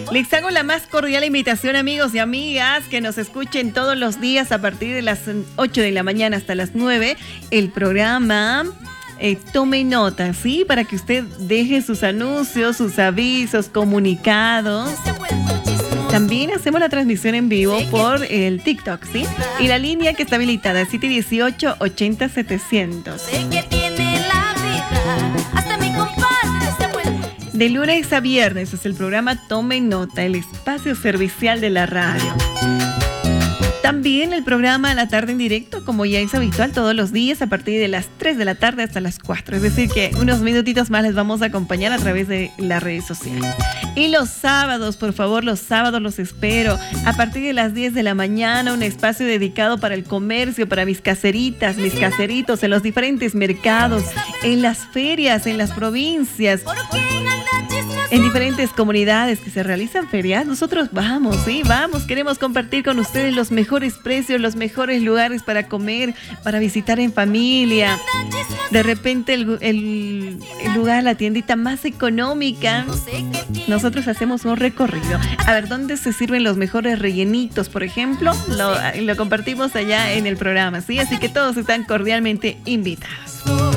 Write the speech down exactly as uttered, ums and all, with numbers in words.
Les hago la más cordial invitación, amigos y amigas, que nos escuchen todos los días a partir de las ocho de la mañana hasta las nueve, el programa eh, Tome Nota, ¿sí? Para que usted deje sus anuncios, sus avisos, comunicados. También hacemos la transmisión en vivo por el TikTok, ¿sí? Y la línea que está habilitada, siete dieciocho, ochenta, setecientos. De lunes a viernes es el programa Tome Nota, el espacio servicial de la radio. También el programa La Tarde en Directo, como ya es habitual, todos los días a partir de las tres de la tarde hasta las cuatro. Es decir, que unos minutitos más les vamos a acompañar a través de las redes sociales. Y los sábados, por favor, los sábados los espero. A partir de las diez de la mañana, un espacio dedicado para el comercio, para mis caseritas, mis caseritos, en los diferentes mercados, en las ferias, en las provincias, en diferentes comunidades que se realizan ferias. Nosotros vamos, sí, vamos, queremos compartir con ustedes los mejores precios, los mejores lugares para comer, para visitar en familia. De repente el, el, el lugar, la tiendita más económica. Nosotros hacemos un recorrido. A ver, ¿dónde se sirven los mejores rellenitos, por ejemplo? Lo, lo compartimos allá en el programa, ¿sí? Así que todos están cordialmente invitados.